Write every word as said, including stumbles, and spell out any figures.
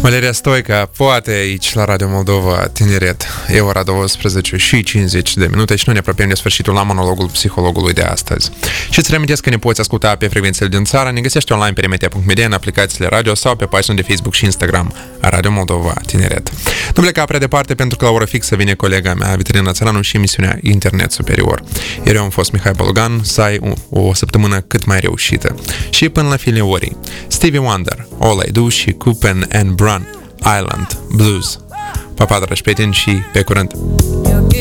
Valeria Stoica, poate aici la Radio Moldova Tineret. E ora douăsprezece și cincizeci de minute și noi ne apropiem de sfârșitul la monologul psihologului de astăzi. Și îți reamintesc că ne poți asculta pe frecvențele din țară, ne găsești online pe remedia punct media, în aplicațiile radio sau pe pagina de Facebook și Instagram a Radio Moldova Tineret. Nu pleca prea departe pentru că la oră fixă vine colega mea, Vitalina Țăranu, și emisiunea Internet Superior. Iar eu am fost Mihai Bologan, să ai o, o săptămână cât mai reușită. Și până la fine orii, Stevie Wonder, All I Do și Copen and Brun, Island Blues. Pa, pa, dragi prieteni, și pe curând!